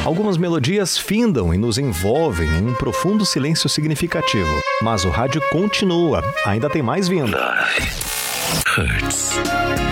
Algumas melodias findam e nos envolvem em um profundo silêncio significativo. Mas o rádio continua, ainda tem mais vindo. Love hurts.